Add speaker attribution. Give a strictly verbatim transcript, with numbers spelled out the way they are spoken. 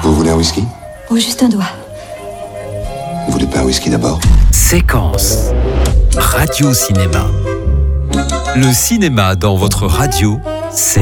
Speaker 1: Vous voulez un whisky?
Speaker 2: Oh, juste un doigt.
Speaker 1: Vous voulez pas un whisky d'abord?
Speaker 3: Séquence. Radio-cinéma. Le cinéma dans votre radio, c'est